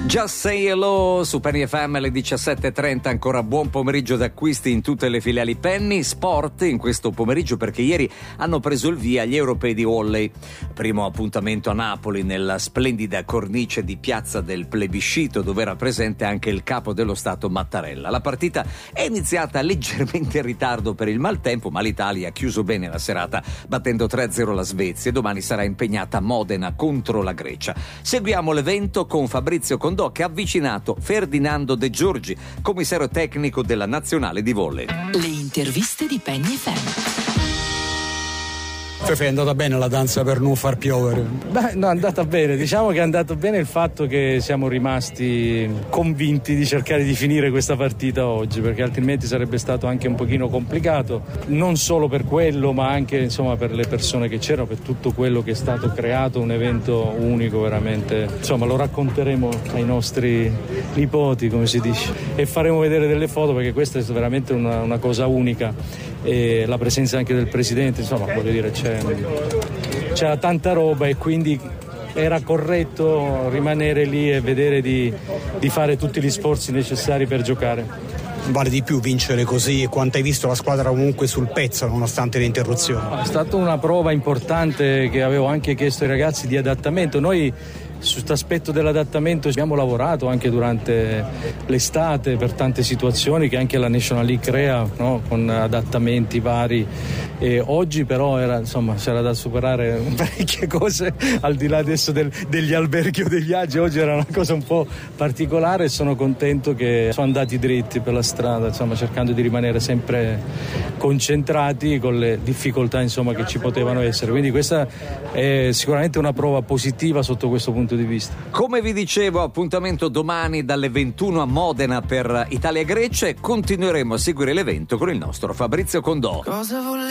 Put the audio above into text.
Just Say Hello su Penny FM alle 17.30, ancora buon pomeriggio d'acquisti in tutte le filiali Penny. Sport in questo pomeriggio perché ieri hanno preso il via gli europei di volley. Primo appuntamento a Napoli nella splendida cornice di Piazza del Plebiscito, dove era presente anche il capo dello Stato Mattarella. La partita è iniziata leggermente in ritardo per il maltempo, ma l'Italia ha chiuso bene la serata battendo 3-0 la Svezia e domani sarà impegnata a Modena contro la Grecia. Seguiamo l'evento con Fabrizio Condò, che ha avvicinato Ferdinando De Giorgi, commissario tecnico della nazionale di volley. Le interviste di Penny FM. Fefe, è andata bene la danza per non far piovere? Beh, no, è andata bene. Diciamo che è andato bene il fatto che siamo rimasti convinti di cercare di finire questa partita oggi, perché altrimenti sarebbe stato anche un pochino complicato, non solo per quello, ma anche insomma per le persone che c'erano, per tutto quello che è stato creato, un evento unico veramente. Insomma, lo racconteremo ai nostri nipoti, come si dice, e faremo vedere delle foto, perché questa è veramente una cosa unica. E la presenza anche del presidente, insomma, voglio dire, c'era tanta roba e quindi era corretto rimanere lì e vedere di fare tutti gli sforzi necessari per giocare. Vale di più vincere così, e quanto hai visto la squadra comunque sul pezzo nonostante le interruzioni? È stata una prova importante che avevo anche chiesto ai ragazzi di adattamento. Noi su questo aspetto dell'adattamento abbiamo lavorato anche durante l'estate per tante situazioni che anche la National League crea, no? Con adattamenti vari, e oggi però c'era da superare parecchie cose al di là adesso degli alberghi o degli viaggi. Oggi era una cosa un po' particolare e sono contento che sono andati dritti per la strada, insomma, cercando di rimanere sempre concentrati con le difficoltà che ci potevano essere, quindi questa è sicuramente una prova positiva sotto questo punto di vista. Come vi dicevo, appuntamento domani dalle 21 a Modena per Italia e Grecia, e continueremo a seguire l'evento con il nostro Fabrizio Condò.